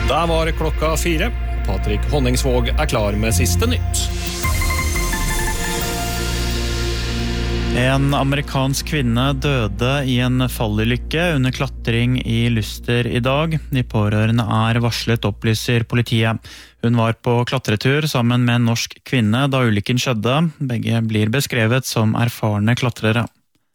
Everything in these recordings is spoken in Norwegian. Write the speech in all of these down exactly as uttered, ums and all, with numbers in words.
Der var klokka fire. Patrick Honningsvåg er klar med siste nytt. En amerikansk kvinne døde i en fallulykke under klatring i Luster i dag. De pårørende er varslet, opplyser politiet. Hun var på klatretur sammen med en norsk kvinne da ulykken skjedde. Begge blir beskrevet som erfarne klatrere.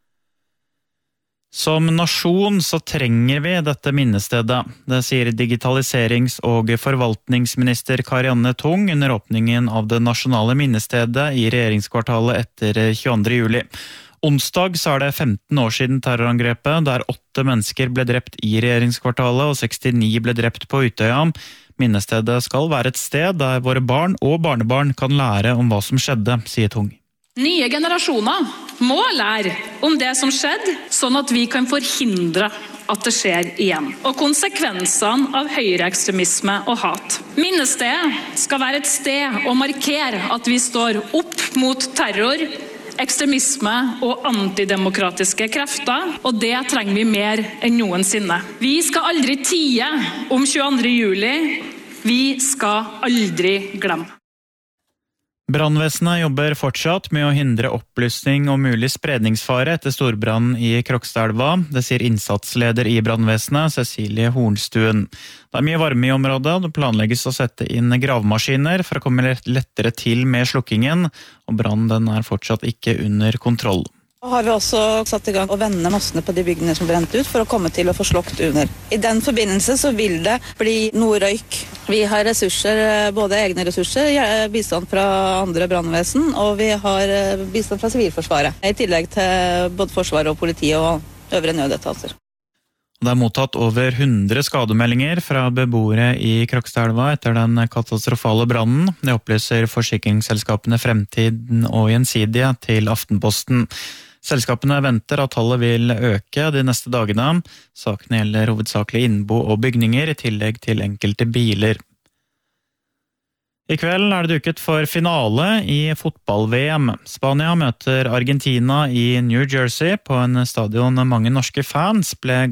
Som nasjon så trenger vi dette minnestedet. Det sier digitaliserings- og forvaltningsminister Karianne Tung under åpningen av det nasjonale minnestedet i regjeringskvartalet etter tjueandre juli. Onsdag så er det femten år siden terrorangrepet, der åtte mennesker ble drept i regjeringskvartalet og sekstini ble drept på Utøya. Minnestedet skal være et sted der våre barn og barnebarn kan lære om hva som skjedde, sier Tung. Nye generasjoner må lære om det som skjedde, sånn at vi kan forhindre at det skjer igjen. Og konsekvensene av høyreekstremisme og hat. Minnestedet skal være et sted å markere at vi står opp mot terror, ekstremisme og antidemokratiske krefter, og det trenger vi mer enn noensinne. Vi skal aldri tie om tjueandre juli. Vi skal aldri glemme. Brannvesenet jobber fortsatt med å hindre oppløsning og mulig spredningsfare etter storbrannen i Krokstadelva. Det sier innsatsleder i brannvesenet, Cecilie Hornstuen. Det er mye varme i området, og det planlegges å sette inn gravemaskiner for å komme lettere til med slukkingen, og brannen er fortsatt ikke under kontroll. Nå har vi også satt i gang å vende mossene på de byggene som brent ut for å komme til å få slokt under. I den forbindelse så vil det bli noe røyk. Vi har ressurser, både egne ressurser, bistand fra andre brannvesen, og vi har bistand fra Sivilforsvaret. I tillegg til både Forsvaret og politiet og øvrige nødetater. Det er mottatt over hundre skademeldinger fra beboere i Krokstadelva etter den katastrofale brannen. Det opplyser forsikringsselskapene Fremtiden og Gjensidige til Aftenposten. Selskapene venter at tallet vil øke de neste dagene. Sakene gjelder hovedsakelig innbo og bygninger, i tillegg til enkelte biler. I kveld er det duket for finale i fotball-V M. Spania møter Argentina i New Jersey på en stadion mange norske fans ble